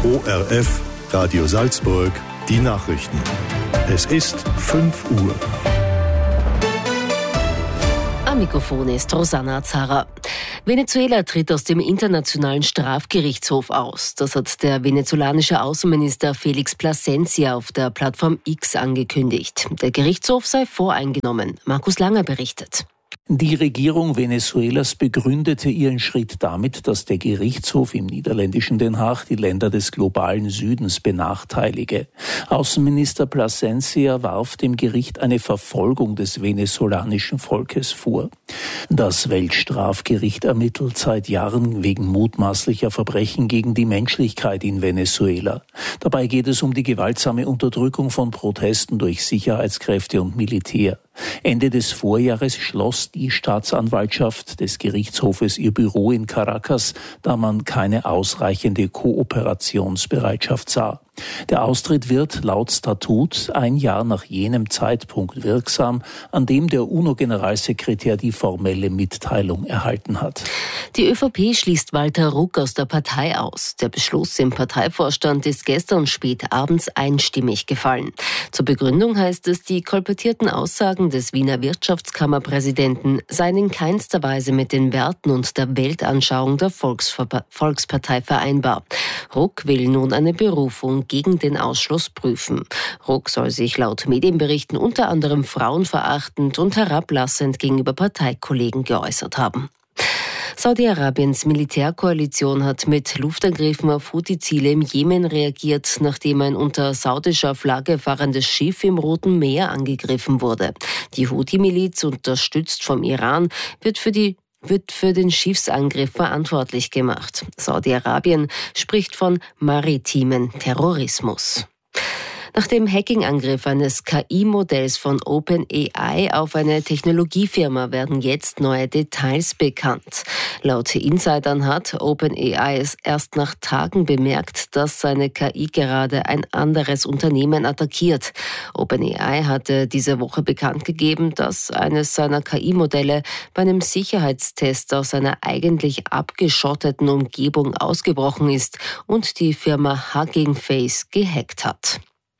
ORF, Radio Salzburg, die Nachrichten. Es ist 5 Uhr. Am Mikrofon ist Rosanna Zara. Venezuela tritt aus dem Internationalen Strafgerichtshof aus. Das hat der venezolanische Außenminister Felix Plasencia auf der Plattform X angekündigt. Der Gerichtshof sei voreingenommen. Markus Langer berichtet. Die Regierung Venezuelas begründete ihren Schritt damit, dass der Gerichtshof im niederländischen Den Haag die Länder des globalen Südens benachteilige. Außenminister Plasencia warf dem Gericht eine Verfolgung des venezolanischen Volkes vor. Das Weltstrafgericht ermittelt seit Jahren wegen mutmaßlicher Verbrechen gegen die Menschlichkeit in Venezuela. Dabei geht es um die gewaltsame Unterdrückung von Protesten durch Sicherheitskräfte und Militär. Ende des Vorjahres schloss die Staatsanwaltschaft des Gerichtshofes ihr Büro in Caracas, da man keine ausreichende Kooperationsbereitschaft sah. Der Austritt wird laut Statut ein Jahr nach jenem Zeitpunkt wirksam, an dem der UNO-Generalsekretär die formelle Mitteilung erhalten hat. Die ÖVP schließt Walter Ruck aus der Partei aus. Der Beschluss im Parteivorstand ist gestern spät abends einstimmig gefallen. Zur Begründung heißt es, die kolportierten Aussagen des Wiener Wirtschaftskammerpräsidenten seien in keinster Weise mit den Werten und der Weltanschauung der Volkspartei vereinbar. Ruck will nun eine Berufung gegen den Ausschluss prüfen. Ruck soll sich laut Medienberichten unter anderem frauenverachtend und herablassend gegenüber Parteikollegen geäußert haben. Saudi-Arabiens Militärkoalition hat mit Luftangriffen auf Houthi-Ziele im Jemen reagiert, nachdem ein unter saudischer Flagge fahrendes Schiff im Roten Meer angegriffen wurde. Die Houthi-Miliz, unterstützt vom Iran, wird für den Schiffsangriff verantwortlich gemacht. Saudi-Arabien spricht von maritimen Terrorismus. Nach dem Hacking-Angriff eines KI-Modells von OpenAI auf eine Technologiefirma werden jetzt neue Details bekannt. Laut Insidern hat OpenAI es erst nach Tagen bemerkt, dass seine KI gerade ein anderes Unternehmen attackiert. OpenAI hatte diese Woche bekannt gegeben, dass eines seiner KI-Modelle bei einem Sicherheitstest aus einer eigentlich abgeschotteten Umgebung ausgebrochen ist und die Firma Hugging Face gehackt hat.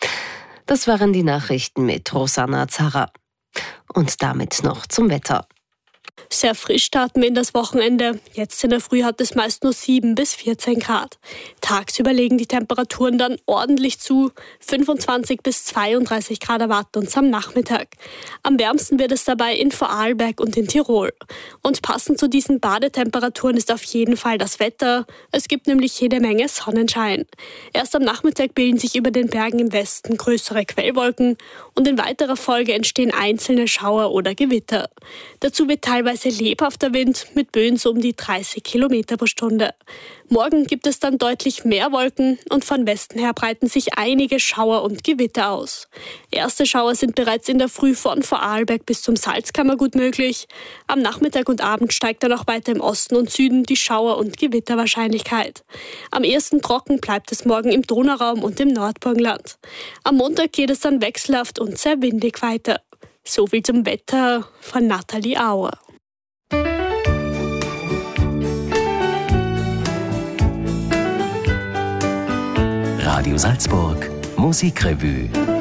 Das waren die Nachrichten mit Rosanna Zara. Und damit noch zum Wetter. Sehr frisch starten wir in das Wochenende. Jetzt in der Früh hat es meist nur 7 bis 14 Grad. Tagsüber legen die Temperaturen dann ordentlich zu. 25 bis 32 Grad erwarten uns am Nachmittag. Am wärmsten wird es dabei in Vorarlberg und in Tirol. Und passend zu diesen Badetemperaturen ist auf jeden Fall das Wetter. Es gibt nämlich jede Menge Sonnenschein. Erst am Nachmittag bilden sich über den Bergen im Westen größere Quellwolken und in weiterer Folge entstehen einzelne Schauer oder Gewitter. Dazu wird teilweise lebhafter Wind mit Böen so um die 30 Kilometer pro Stunde. Morgen gibt es dann deutlich mehr Wolken und von Westen her breiten sich einige Schauer und Gewitter aus. Erste Schauer sind bereits in der Früh von Vorarlberg bis zum Salzkammergut möglich. Am Nachmittag und Abend steigt dann auch weiter im Osten und Süden die Schauer- und Gewitterwahrscheinlichkeit. Am ehesten trocken bleibt es morgen im Donauraum und im Nordburgenland. Am Montag geht es dann wechselhaft und sehr windig weiter. So viel zum Wetter von Nathalie Auer. Radio Salzburg, Musikrevue.